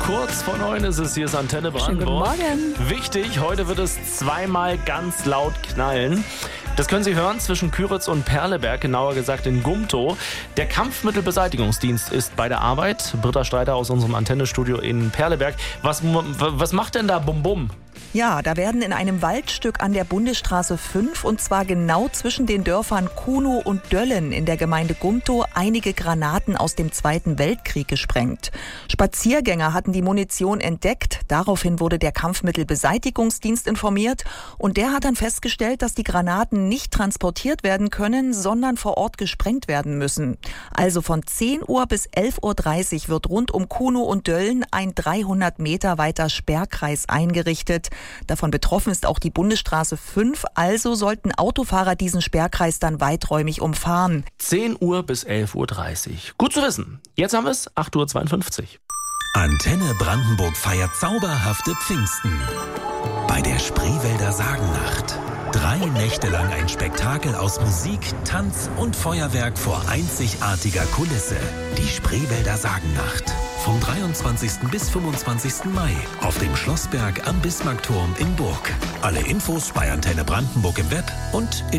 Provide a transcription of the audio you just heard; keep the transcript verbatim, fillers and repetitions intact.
Kurz vor neun ist es, hier ist Antenne Brandenburg. Schönen guten Morgen. Wichtig, heute wird es zweimal ganz laut knallen. Das können Sie hören zwischen Küritz und Perleberg, genauer gesagt in Gumtow. Der Kampfmittelbeseitigungsdienst ist bei der Arbeit. Britta Streiter aus unserem Antennestudio in Perleberg. Was, was macht denn da Bum Bum? Ja, da werden in einem Waldstück an der Bundesstraße fünf, und zwar genau zwischen den Dörfern Kunow und Döllen in der Gemeinde Gumtow, einige Granaten aus dem Zweiten Weltkrieg gesprengt. Spaziergänger hatten die Munition entdeckt. Daraufhin wurde der Kampfmittelbeseitigungsdienst informiert, und der hat dann festgestellt, dass die Granaten nicht transportiert werden können, sondern vor Ort gesprengt werden müssen. Also von zehn Uhr bis elf Uhr dreißig wird rund um Kunow und Döllen ein dreihundert Meter weiter Sperrkreis eingerichtet. Davon betroffen ist auch die Bundesstraße fünf, also sollten Autofahrer diesen Sperrkreis dann weiträumig umfahren. zehn Uhr bis elf Uhr dreißig. Gut zu wissen. Jetzt haben wir es, acht Uhr zweiundfünfzig. Antenne Brandenburg feiert zauberhafte Pfingsten. Bei der Spreewälder Sagennacht. Drei Nächte lang ein Spektakel aus Musik, Tanz und Feuerwerk vor einzigartiger Kulisse. Die Spreewälder Sagennacht. Vom dreiundzwanzigsten bis fünfundzwanzigsten Mai auf dem Schlossberg am Bismarckturm in Burg. Alle Infos bei Antenne Brandenburg im Web und in